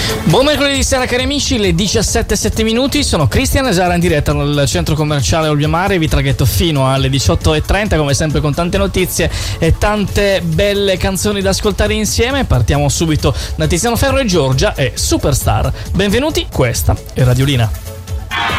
Buon mercoledì sera cari amici, le 17:07 minuti, sono Cristian Esara in diretta dal centro commerciale Olbiomare, vi traghetto fino alle 18:30 come sempre con tante notizie e tante belle canzoni da ascoltare insieme. Partiamo subito da Tiziano Ferro e Giorgia e Superstar. Benvenuti, questa è Radiolina.